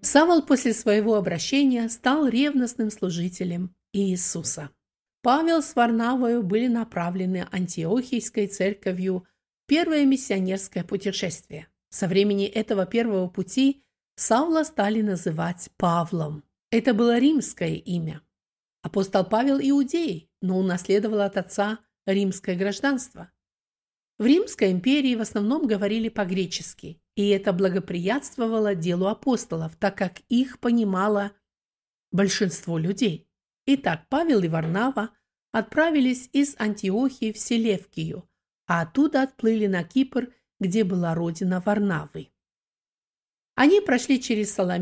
Савл после своего обращения стал ревностным служителем Иисуса. Павел с Варнавою были направлены Антиохийской церковью в первое миссионерское путешествие. Со времени этого первого пути Савла стали называть Павлом. Это было римское имя. Апостол Павел иудей, но унаследовал от отца римское гражданство. В Римской империи в основном говорили по-гречески, и это благоприятствовало делу апостолов, так как их понимало большинство людей. Итак, Павел и Варнава отправились из Антиохии в Селевкию, а оттуда отплыли на Кипр, где была родина Варнавы. Они прошли через Саламин,